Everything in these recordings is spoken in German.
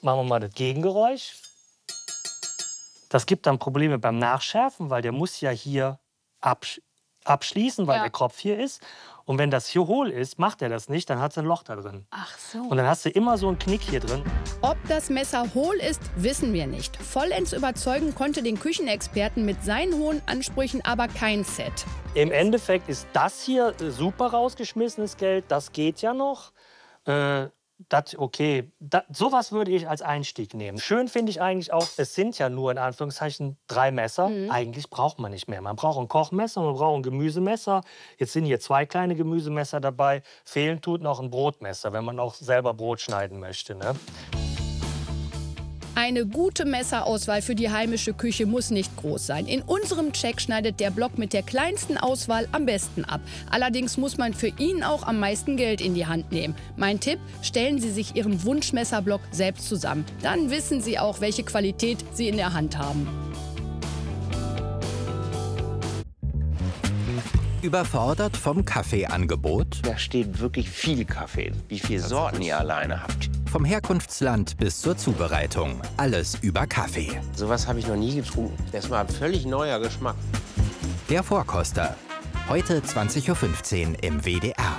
Machen wir mal das Gegengeräusch. Das gibt dann Probleme beim Nachschärfen, weil der muss ja hier abschließen, weil der Kopf hier ist. Und wenn das hier hohl ist, macht er das nicht, dann hat es ein Loch da drin. Ach so. Und dann hast du immer so einen Knick hier drin. Ob das Messer hohl ist, wissen wir nicht. Vollends überzeugen konnte den Küchenexperten mit seinen hohen Ansprüchen aber kein Set. Im Endeffekt ist das hier super rausgeschmissenes Geld, das geht ja noch. Sowas würde ich als Einstieg nehmen. Schön finde ich eigentlich auch, es sind ja nur in Anführungszeichen 3 Messer. Eigentlich braucht man nicht mehr. Man braucht ein Kochmesser, man braucht ein Gemüsemesser. Jetzt sind hier 2 kleine Gemüsemesser dabei. Fehlen tut noch ein Brotmesser, wenn man auch selber Brot schneiden möchte, ne? Eine gute Messerauswahl für die heimische Küche muss nicht groß sein. In unserem Check schneidet der Block mit der kleinsten Auswahl am besten ab. Allerdings muss man für ihn auch am meisten Geld in die Hand nehmen. Mein Tipp, stellen Sie sich Ihren Wunschmesserblock selbst zusammen. Dann wissen Sie auch, welche Qualität Sie in der Hand haben. Überfordert vom Kaffeeangebot? Da steht wirklich viel Kaffee. Wie viele Sorten ihr alleine habt. Vom Herkunftsland bis zur Zubereitung. Alles über Kaffee. Sowas habe ich noch nie getrunken. Das war ein völlig neuer Geschmack. Der Vorkoster. Heute 20:15 Uhr im WDR.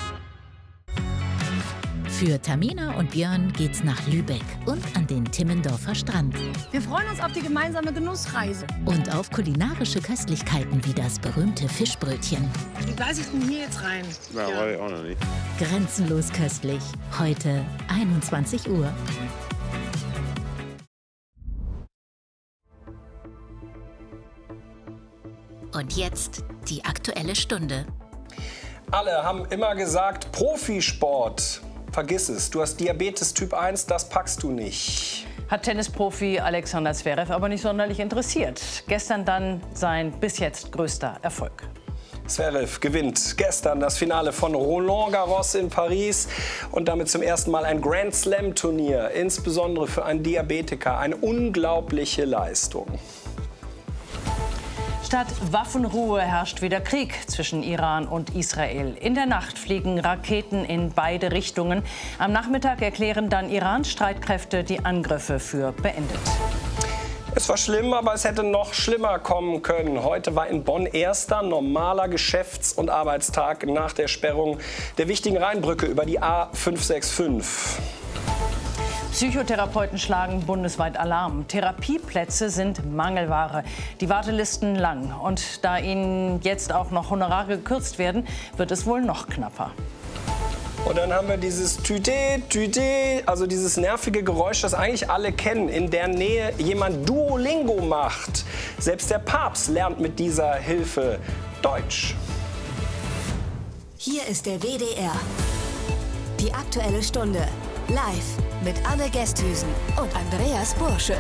Für Tamina und Björn geht's nach Lübeck und an den Timmendorfer Strand. Wir freuen uns auf die gemeinsame Genussreise. Und auf kulinarische Köstlichkeiten wie das berühmte Fischbrötchen. Wie beiß ich denn hier jetzt rein? Ja, weiß ich auch noch nicht. Grenzenlos köstlich. Heute 21 Uhr. Und jetzt die Aktuelle Stunde. Alle haben immer gesagt, Profisport. Vergiss es, du hast Diabetes Typ 1, das packst du nicht. Hat Tennisprofi Alexander Zverev aber nicht sonderlich interessiert. Gestern dann sein bis jetzt größter Erfolg. Zverev gewinnt gestern das Finale von Roland Garros in Paris und damit zum ersten Mal ein Grand Slam Turnier. Insbesondere für einen Diabetiker eine unglaubliche Leistung. Statt Waffenruhe herrscht wieder Krieg zwischen Iran und Israel. In der Nacht fliegen Raketen in beide Richtungen. Am Nachmittag erklären dann Irans Streitkräfte die Angriffe für beendet. Es war schlimm, aber es hätte noch schlimmer kommen können. Heute war in Bonn erster normaler Geschäfts- und Arbeitstag nach der Sperrung der wichtigen Rheinbrücke über die A565. Psychotherapeuten schlagen bundesweit Alarm. Therapieplätze sind Mangelware. Die Wartelisten lang. Und da ihnen jetzt auch noch Honorare gekürzt werden, wird es wohl noch knapper. Und dann haben wir dieses Tüte, Tüte, also dieses nervige Geräusch, das eigentlich alle kennen, in der Nähe jemand Duolingo macht. Selbst der Papst lernt mit dieser Hilfe Deutsch. Hier ist der WDR. Die Aktuelle Stunde. Live mit Anne Gesthüsen und Andreas Bursche.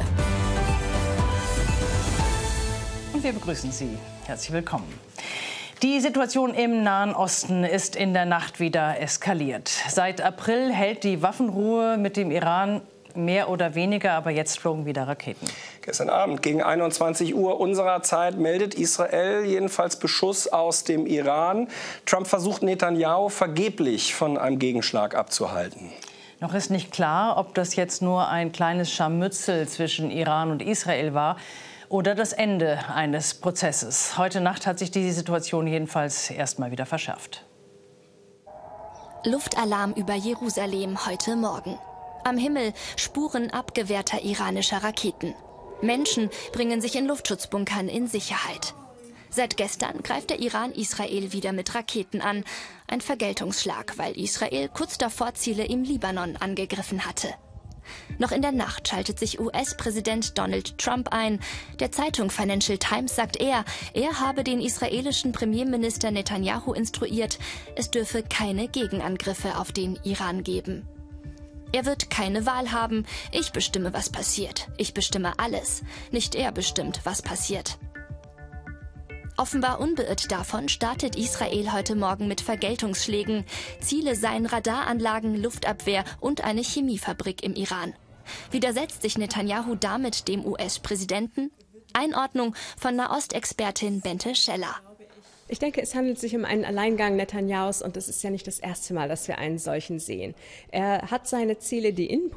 Und wir begrüßen Sie. Herzlich willkommen. Die Situation im Nahen Osten ist in der Nacht wieder eskaliert. Seit April hält die Waffenruhe mit dem Iran mehr oder weniger, aber jetzt flogen wieder Raketen. Gestern Abend gegen 21 Uhr unserer Zeit meldet Israel jedenfalls Beschuss aus dem Iran. Trump versucht Netanyahu vergeblich von einem Gegenschlag abzuhalten. Noch ist nicht klar, ob das jetzt nur ein kleines Scharmützel zwischen Iran und Israel war oder das Ende eines Prozesses. Heute Nacht hat sich die Situation jedenfalls erstmal wieder verschärft. Luftalarm über Jerusalem heute Morgen. Am Himmel Spuren abgewehrter iranischer Raketen. Menschen bringen sich in Luftschutzbunkern in Sicherheit. Seit gestern greift der Iran Israel wieder mit Raketen an. Ein Vergeltungsschlag, weil Israel kurz davor Ziele im Libanon angegriffen hatte. Noch in der Nacht schaltet sich US-Präsident Donald Trump ein. Der Zeitung Financial Times sagt er habe den israelischen Premierminister Netanyahu instruiert, es dürfe keine Gegenangriffe auf den Iran geben. Er wird keine Wahl haben. Ich bestimme, was passiert. Ich bestimme alles. Nicht er bestimmt, was passiert. Offenbar unbeirrt davon startet Israel heute Morgen mit Vergeltungsschlägen. Ziele seien Radaranlagen, Luftabwehr und eine Chemiefabrik im Iran. Widersetzt sich Netanyahu damit dem US-Präsidenten? Einordnung von Nahostexpertin Bente Scheller. Ich denke, es handelt sich um einen Alleingang Netanyahus und es ist ja nicht das erste Mal, dass wir einen solchen sehen. Er hat seine Ziele, die